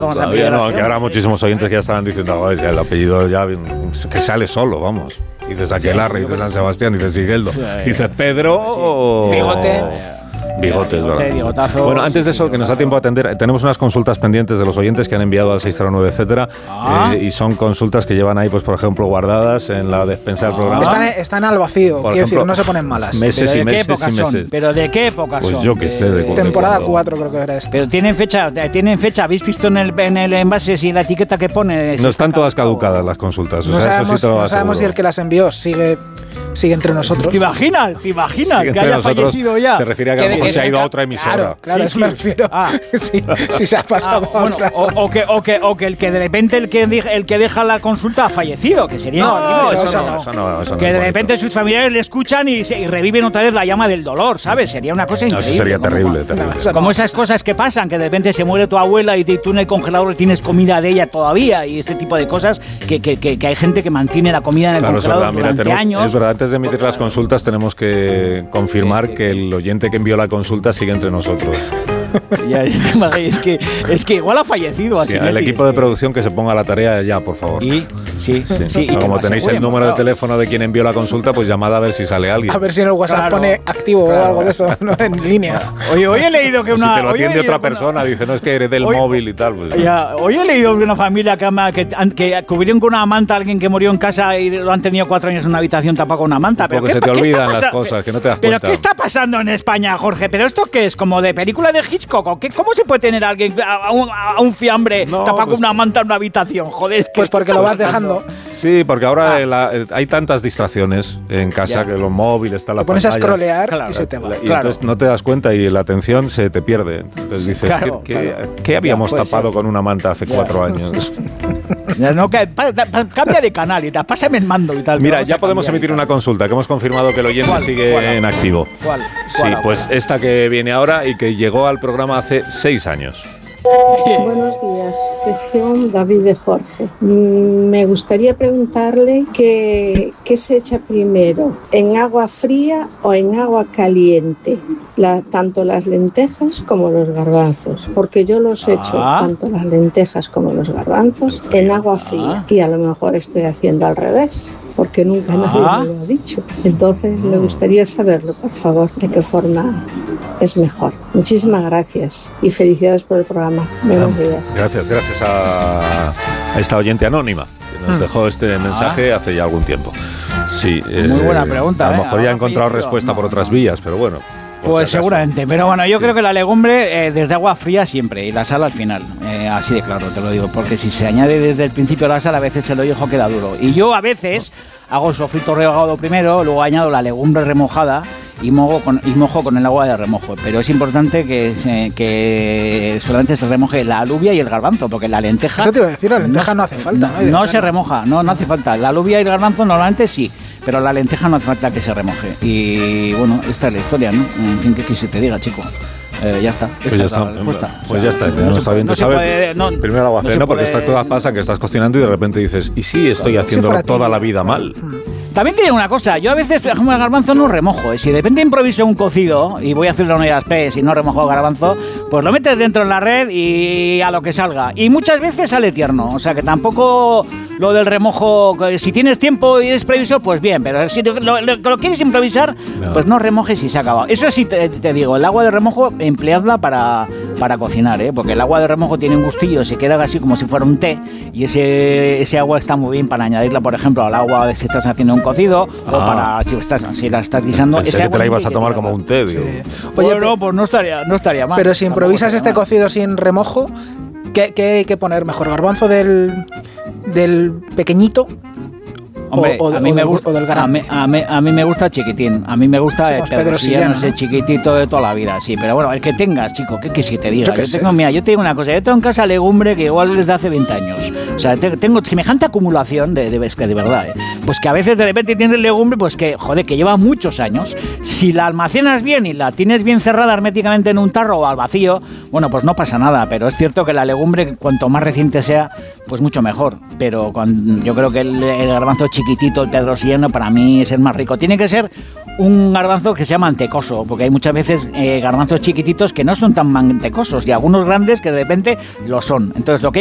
Todavía no, que habrá muchísimos oyentes que ya estaban diciendo, el apellido ya que sale solo, vamos. Dices Aquelarre, dices San Sebastián, dices Sigheldo, dices Pedro o... Bigotes, ¿verdad? Bigotazo. Bueno, antes de eso, que nos da tiempo a atender, tenemos unas consultas pendientes de los oyentes que han enviado al 609, etcétera, y son consultas que llevan ahí, pues por ejemplo, guardadas en la despensa del programa. Están al vacío, quiero decir, no se ponen malas. Meses y meses y meses. ¿Pero de qué época son? Pues yo qué sé. De temporada 4 creo que era esta. Pero tienen fecha, ¿habéis visto en el envase si la etiqueta que pone? No están todas caducadas las consultas. No sabemos si el que las envió sigue entre nosotros. ¿Te imaginas que haya fallecido ya? Se refiere a que se ha ido a otra emisora. Claro, eso me refiero. Si se ha pasado a otra. O que el que de repente el que deja la consulta ha fallecido, que sería eso no. Que de repente sus familiares le escuchan y reviven otra vez la llama del dolor, ¿sabes? Sería una cosa increíble. Eso sería terrible. Como esas cosas que pasan, que de repente se muere tu abuela y tú en el congelador tienes comida de ella todavía, y este tipo de cosas que hay gente que mantiene la comida en el congelador durante años. Es verdad, antes de emitir las consultas tenemos que confirmar que el oyente que envió la consulta sigue entre nosotros. Es que igual ha fallecido. Así el equipo de producción que se ponga a la tarea ya, por favor. Sí. Como tenéis el número de teléfono de quien envió la consulta, pues llamad a ver si sale alguien. A ver si en el WhatsApp pone activo o algo de eso, ¿no? En línea. Hoy he leído que Si te lo atiende otra persona, dice, no es que eres del móvil y tal. Pues, hoy he leído de una familia que cubrieron con una manta a alguien que murió en casa y lo han tenido 4 años en una habitación tapado con una manta. Porque se te olvidan las cosas, que no te das cuenta. ¿Pero qué está pasando en España, Jorge? ¿Pero esto qué es? ¿Como de película de Hitchcock? ¿Cómo se puede tener a alguien a un fiambre tapado con una manta en una habitación? Joder, pues porque lo vas dejando. Sí, porque ahora hay tantas distracciones en casa, que los móviles, está la pantalla. Te pones a scrollear y se te va. Y entonces no te das cuenta y la atención se te pierde. Entonces dices, ¿qué habíamos tapado con una manta hace 4 años? No, cambia de canal y tal, pásame el mando y tal. Mira, ya podemos emitir una consulta, que hemos confirmado que el oyente sigue en activo. ¿Cuál? Sí, pues esta que viene ahora y que llegó al programa hace 6 años. Buenos días, sección David de Jorge. Me gustaría preguntarle qué se echa primero, en agua fría o en agua caliente, tanto las lentejas como los garbanzos, porque yo los echo tanto las lentejas como los garbanzos en agua fría y a lo mejor estoy haciendo al revés, porque nunca nadie me lo ha dicho. Entonces me gustaría saberlo, por favor, de qué forma es mejor. Muchísimas gracias y felicidades por el programa. Buenos días. Gracias a esta oyente anónima que nos dejó este mensaje hace ya algún tiempo. Sí, muy buena pregunta. A lo mejor ya ha encontrado respuesta por otras vías, pero bueno. Pues seguramente, pero bueno, yo creo que la legumbre desde agua fría siempre y la sal al final, así de claro, te lo digo, porque si se añade desde el principio la sal, a veces el ollejo queda duro. Y yo a veces hago el sofrito rehogado primero, luego añado la legumbre remojada y mojo con el agua de remojo. Pero es importante que solamente se remoje la alubia y el garbanzo, porque la lenteja... Eso te iba a decir, la lenteja no hace falta. No se remoja, no hace falta. La alubia y el garbanzo normalmente sí, pero la lenteja no hace falta que se remoje. Y bueno, esta es la historia, ¿no? En fin, ¿qué quise te diga, chico? Ya está. Pues ya está. Pues ya está. Primero el agua fría, porque estas cosas pasan, que estás cocinando y de repente dices, ¿y si estoy haciéndolo toda la vida mal? También te digo una cosa, yo a veces, por ejemplo, el garbanzo no remojo. Si de repente improviso un cocido y voy a hacerlo en ollas pez y no remojo el garbanzo, pues lo metes dentro en la red y a lo que salga. Y muchas veces sale tierno, o sea que tampoco lo del remojo, si tienes tiempo y eres previsor, pues bien, pero si lo quieres improvisar, pues no remojes y se acaba. Eso sí te digo, el agua de remojo empleadla para cocinar, porque el agua de remojo tiene un gustillo, se queda así como si fuera un té, y ese agua está muy bien para añadirla, por ejemplo, al agua si estás haciendo un cocido o para si la estás guisando. Pensé que te la ibas a tomar como un té, digo. Sí. Oye, no, pues no estaría mal. Pero si improvisas este cocido sin remojo, ¿qué hay que poner mejor? ¿Garbanzo del pequeñito? Hombre, a mí me gusta chiquitín. A mí me gusta el pedrosillano, ese chiquitito de toda la vida, sí. Pero bueno, el que tengas, chico, ¿qué te diga? Yo te digo una cosa, yo tengo en casa legumbre que igual desde hace 20 años. O sea, tengo semejante acumulación de verdad, pues que a veces de repente tienes legumbre, pues que, joder, que lleva muchos años. Si la almacenas bien y la tienes bien cerrada herméticamente en un tarro o al vacío, bueno, pues no pasa nada, pero es cierto que la legumbre, cuanto más reciente sea, pues mucho mejor. Pero yo creo que el garbanzo chiquitito, el pedrosiano, para mí es el más rico. Tiene que ser un garbanzo que sea mantecoso, porque hay muchas veces garbanzos chiquititos que no son tan mantecosos y algunos grandes que de repente lo son. Entonces, lo que